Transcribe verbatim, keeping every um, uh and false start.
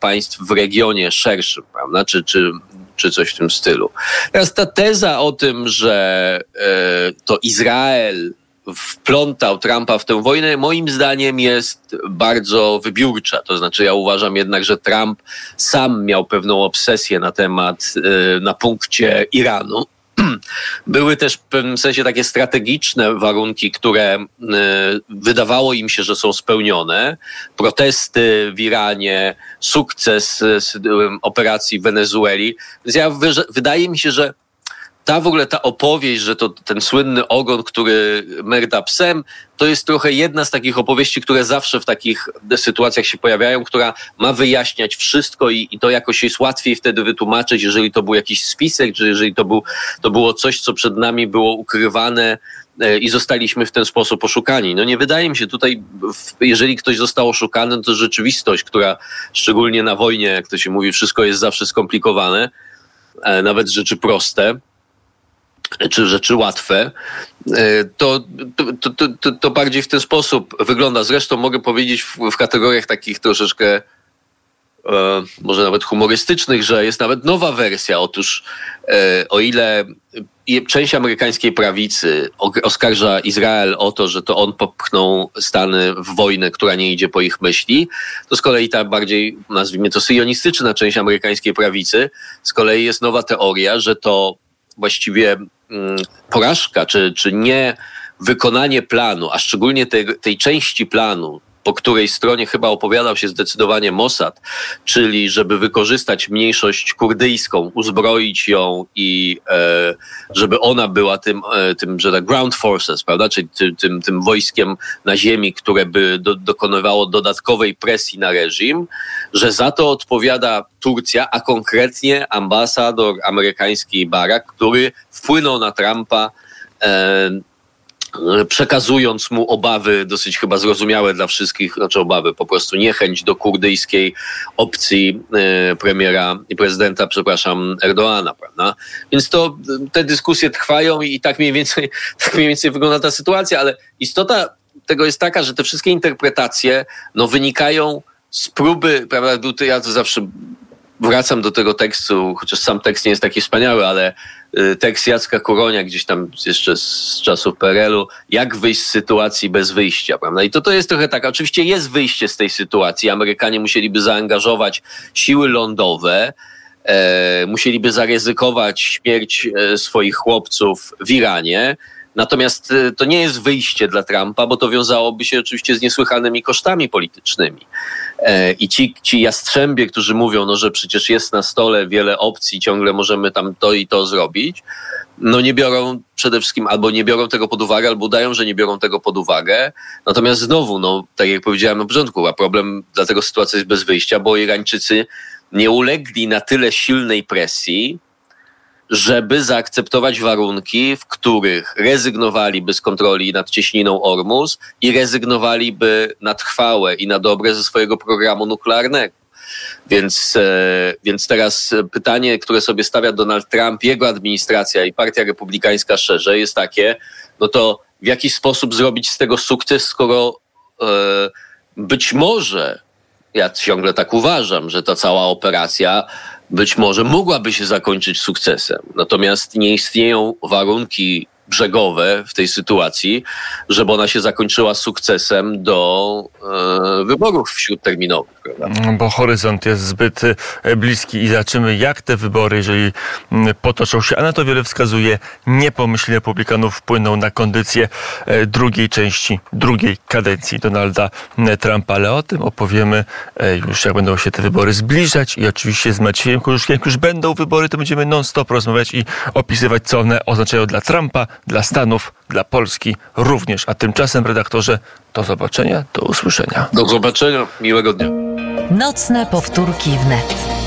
państw w regionie szerszym, prawda? Czy, czy, czy coś w tym stylu. Teraz ta teza o tym, że e, to Izrael wplątał Trumpa w tę wojnę, moim zdaniem jest bardzo wybiórcza. To znaczy ja uważam jednak, że Trump sam miał pewną obsesję na temat, na punkcie Iranu. Były też w pewnym sensie takie strategiczne warunki, które wydawało im się, że są spełnione. Protesty w Iranie, sukces operacji w Wenezueli. Więc ja, wydaje mi się, że ta w ogóle ta opowieść, że to ten słynny ogon, który merda psem, to jest trochę jedna z takich opowieści, które zawsze w takich sytuacjach się pojawiają, która ma wyjaśniać wszystko i, i to jakoś jest łatwiej wtedy wytłumaczyć, jeżeli to był jakiś spisek, czy jeżeli to, był, to było coś, co przed nami było ukrywane i zostaliśmy w ten sposób oszukani. No nie wydaje mi się tutaj, jeżeli ktoś został oszukany, to rzeczywistość, która szczególnie na wojnie, jak to się mówi, wszystko jest zawsze skomplikowane, nawet rzeczy proste, czy rzeczy łatwe, to, to, to, to, to bardziej w ten sposób wygląda. Zresztą mogę powiedzieć w, w kategoriach takich troszeczkę e, może nawet humorystycznych, że jest nawet nowa wersja. Otóż e, o ile część amerykańskiej prawicy oskarża Izrael o to, że to on popchnął Stany w wojnę, która nie idzie po ich myśli, to z kolei ta bardziej, nazwijmy to, syjonistyczna część amerykańskiej prawicy, z kolei jest nowa teoria, że to właściwie porażka, czy, czy nie wykonanie planu, a szczególnie tej, tej części planu, po której stronie chyba opowiadał się zdecydowanie Mossad, czyli żeby wykorzystać mniejszość kurdyjską, uzbroić ją i e, żeby ona była tym, e, tym, że tak, ground forces, prawda, czyli ty, tym, tym wojskiem na ziemi, które by do, dokonywało dodatkowej presji na reżim, że za to odpowiada Turcja, a konkretnie ambasador amerykański Barak, który wpłynął na Trumpa, e, przekazując mu obawy dosyć chyba zrozumiałe dla wszystkich, znaczy obawy, po prostu niechęć do kurdyjskiej opcji e, premiera i prezydenta, przepraszam, Erdoana, prawda? Więc to te dyskusje trwają i tak mniej więcej, tak mniej więcej wygląda ta sytuacja, ale istota tego jest taka, że te wszystkie interpretacje no, wynikają z próby, prawda, był to, ja to zawsze wracam do tego tekstu, chociaż sam tekst nie jest taki wspaniały, ale tekst Jacka Kuronia gdzieś tam jeszcze z czasów P R L-u, jak wyjść z sytuacji bez wyjścia, prawda? I to to jest trochę tak, oczywiście jest wyjście z tej sytuacji, Amerykanie musieliby zaangażować siły lądowe, e, musieliby zaryzykować śmierć e, swoich chłopców w Iranie, natomiast e, to nie jest wyjście dla Trumpa, bo to wiązałoby się oczywiście z niesłychanymi kosztami politycznymi. I ci, ci jastrzębie, którzy mówią, no, że przecież jest na stole wiele opcji, ciągle możemy tam to i to zrobić, no nie biorą przede wszystkim, albo nie biorą tego pod uwagę, albo udają, że nie biorą tego pod uwagę. Natomiast znowu, no tak jak powiedziałem na początku, a problem, dlatego sytuacja jest bez wyjścia, bo Irańczycy nie ulegli na tyle silnej presji, żeby zaakceptować warunki, w których rezygnowaliby z kontroli nad cieśniną Ormus i rezygnowaliby na trwałe i na dobre ze swojego programu nuklearnego. Więc, e, więc teraz pytanie, które sobie stawia Donald Trump, jego administracja i Partia Republikańska szerzej jest takie, no to w jaki sposób zrobić z tego sukces, skoro e, być może, ja ciągle tak uważam, że ta cała operacja być może mogłaby się zakończyć sukcesem. Natomiast nie istnieją warunki brzegowe w tej sytuacji, żeby ona się zakończyła sukcesem do e, wyborów śródterminowych. Prawda? Bo horyzont jest zbyt bliski i zobaczymy, jak te wybory, jeżeli potoczą się, a na to wiele wskazuje, niepomyślnie Republikanów wpłyną na kondycję drugiej części, drugiej kadencji Donalda Trumpa. Ale o tym opowiemy już, jak będą się te wybory zbliżać i oczywiście z Maciejem Kożuszkiem, jak już będą wybory, to będziemy non-stop rozmawiać i opisywać, co one oznaczają dla Trumpa, dla Stanów, dla Polski również. A tymczasem, redaktorze, do zobaczenia, do usłyszenia. Do zobaczenia, miłego dnia. Nocne powtórki wnet.